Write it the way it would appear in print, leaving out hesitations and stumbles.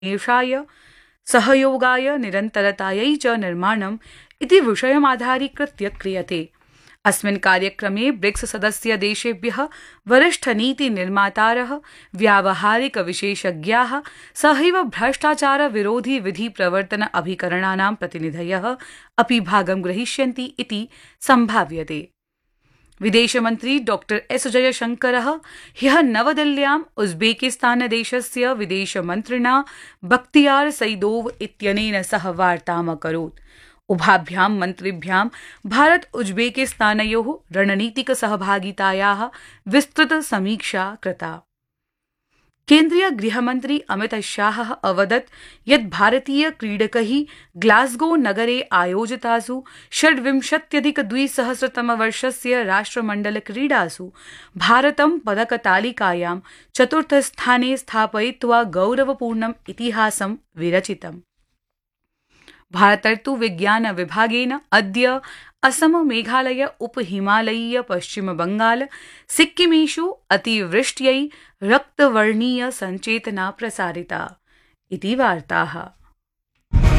देशाय सहयोगाय निरन्तरतायै च निर्माणम् इति विषयमाधारीकृत्य क्रियते। अस्मिन् कार्यक्रमे ब्रिक्स सदस्य देशेभ्यः वरिष्ठनीतिनिर्मातारः, व्यावहारिकविशेषज्ञाः सहैव भ्रष्टाचार विरोधी विधि प्रवर्तन अभिकरणानां प्रतिनिधयः अपि भागं ग्रहीष्यन्ति इति सम्भाव्यते। विदेशमन्त्री डॉक्टर एस जयशंकरः ह्यः नवदिल्ल्याम् उज्बेकिस्तानदेशस्य विदेशमन्त्रिणा बख्तियार सईदोव इत्यनेन सह वार्ताम् अकरोत्। उभाभ्यां मन्त्रिभ्यां भारत उज्बेकिस्तानयोः रणनीतिक सहभागितायाः विस्तृत समीक्षा कृता। केन्द्रीय गृहमन्त्री अमित शाहः अवदत् यत् भारतीय क्रीडकैः ग्लासगो नगरे आयोजितासु 26,200 राष्ट्रमण्डलक्रीडासु भारतं पदकतालिकायां चतुर्थस्थाने स्थापयित्वा गौरवपूर्णम् इतिहासं विरचितम्। भारतर्तु विज्ञान विभागेन अद्य असम, मेघालय, उपहिमालयीय, पश्चिम बंगाल, सिक्किमेषु अतिवृष्ट्यै रक्तवर्णीय सञ्चेतना प्रसारिता इति वार्ताः।